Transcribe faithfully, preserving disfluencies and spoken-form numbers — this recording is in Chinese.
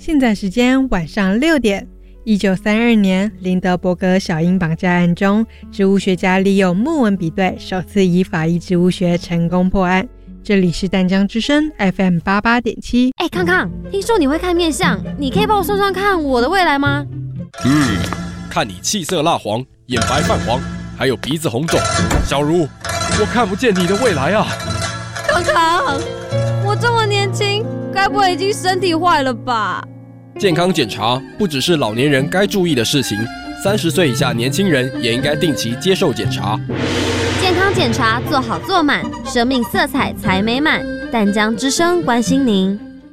现在时间晚上六点。一九三二年，林德伯格小鹰绑架案中，植物学家利用木纹比对，首次以法医植物学成功破案。这里是淡江之声 F M 八八点七。 哎，康康，听说你会看面相，你可以帮我算算看我的未来吗？ 嗯，看你气色蜡黄，眼白泛黄，还有鼻子红肿，小茹，我看不见你的未来啊！ 康康，我这么年轻，该不会已经身体坏了吧？ 健康检查不只是老年人该注意的事情，三十岁以下年轻人也应该定期接受检查。 健康检查做好做满，生命色彩才美满。淡江之声关心您。